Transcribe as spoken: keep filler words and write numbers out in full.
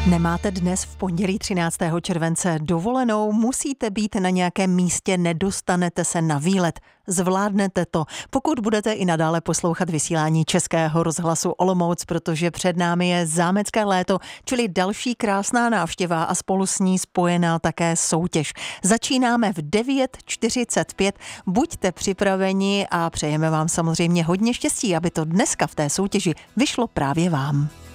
Nemáte dnes v pondělí třináctého července dovolenou, musíte být na nějakém místě, nedostanete se na výlet. Zvládnete to, pokud budete i nadále poslouchat vysílání Českého rozhlasu Olomouc, protože před námi je zámecké léto, čili další krásná návštěva a spolu s ní spojená také soutěž. Začínáme v devět čtyřicet pět, buďte připraveni a přejeme vám samozřejmě hodně štěstí, aby to dneska v té soutěži vyšlo právě vám.